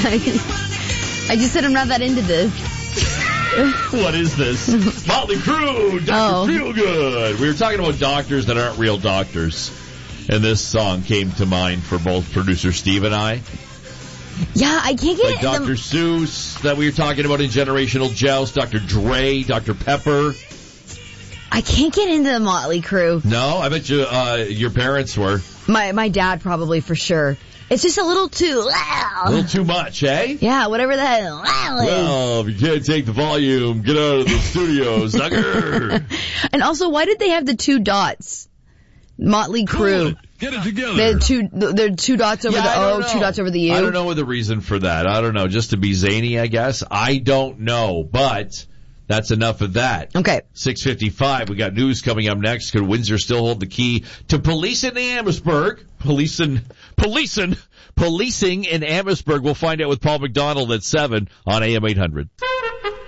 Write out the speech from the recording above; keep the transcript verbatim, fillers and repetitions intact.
I just said I'm not that into this. What is this? Motley Crue, Doctor Oh. Feelgood. We were talking about doctors that aren't real doctors. And this song came to mind for both producer Steve and I. Yeah, I can't get Like Doctor the... Seuss that we were talking about in Generational Joust, Doctor Dre, Doctor Pepper. I can't get into the Motley Crue. No, I bet you uh, your parents were. My my dad probably for sure. It's just a little too A loud. little too much, eh? Yeah, whatever that loud is. Well, if you can't take the volume, get out of the studio, sucker. And also, why did they have the two dots? Motley Crue. Get it together. There are two, there are two dots over Yeah, the I don't O, know. two dots over the U. I don't know what the reason for that. I don't know. Just to be zany, I guess. I don't know, but that's enough of that. Okay. six fifty-five, we got news coming up next. Could Windsor still hold the key to policing in Amherstburg? Policing, policing, policing in Amherstburg. We'll find out with Paul McDonald at seven on A M eight hundred.